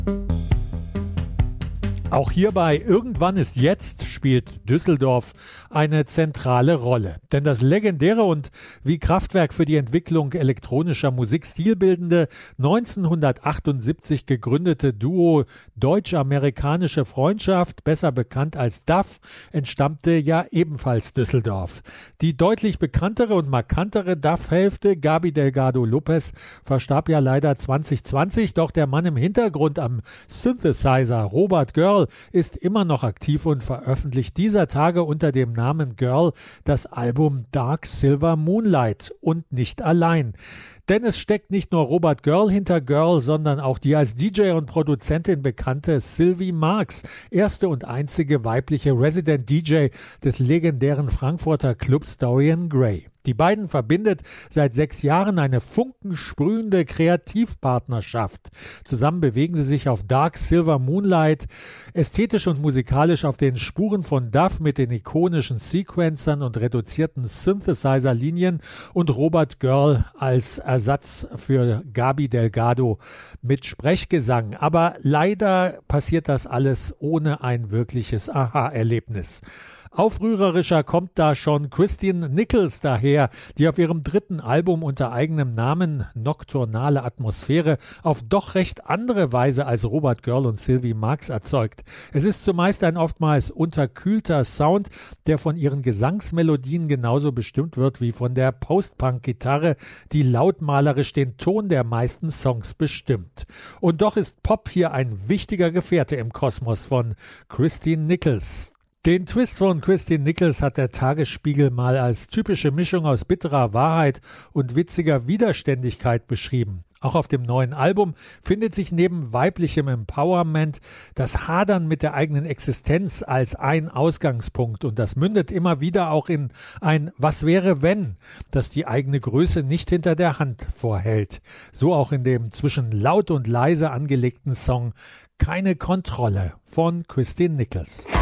Auch hierbei Irgendwann ist jetzt spielt Düsseldorf eine zentrale Rolle. Denn das legendäre und wie Kraftwerk für die Entwicklung elektronischer Musik stilbildende 1978 gegründete Duo Deutsch-Amerikanische Freundschaft, besser bekannt als DAF, entstammte ja ebenfalls Düsseldorf. Die deutlich bekanntere und markantere DAF-Hälfte, Gaby Delgado Lopez, verstarb ja leider 2020, doch der Mann im Hintergrund am Synthesizer, Robert Girl, ist immer noch aktiv und veröffentlicht dieser Tage unter dem Namen Girl das Album Dark Silver Moonlight und nicht allein. Denn es steckt nicht nur Robert Girl hinter Girl, sondern auch die als DJ und Produzentin bekannte Sylvie Marx, erste und einzige weibliche Resident DJ des legendären Frankfurter Clubs Dorian Gray. Die beiden verbindet seit 6 Jahren eine funkensprühende Kreativpartnerschaft. Zusammen bewegen sie sich auf Dark Silver Moonlight, ästhetisch und musikalisch auf den Spuren von Duff mit den ikonischen Sequencern und reduzierten Synthesizer-Linien und Robert Girl als Ersatz für Gaby Delgado mit Sprechgesang. Aber leider passiert das alles ohne ein wirkliches Aha-Erlebnis. Aufrührerischer kommt da schon Christine Nichols daher, die auf ihrem 3. Album unter eigenem Namen Nocturnale Atmosphäre auf doch recht andere Weise als Robert Girl und Sylvie Marx erzeugt. Es ist zumeist ein oftmals unterkühlter Sound, der von ihren Gesangsmelodien genauso bestimmt wird wie von der Post-Punk-Gitarre, die lautmalerisch den Ton der meisten Songs bestimmt. Und doch ist Pop hier ein wichtiger Gefährte im Kosmos von Christine Nichols. Den Twist von Christine Nichols hat der Tagesspiegel mal als typische Mischung aus bitterer Wahrheit und witziger Widerständigkeit beschrieben. Auch auf dem neuen Album findet sich neben weiblichem Empowerment das Hadern mit der eigenen Existenz als ein Ausgangspunkt, und das mündet immer wieder auch in ein Was wäre wenn, das die eigene Größe nicht hinter der Hand vorhält. So auch in dem zwischen laut und leise angelegten Song Keine Kontrolle von Christine Nichols.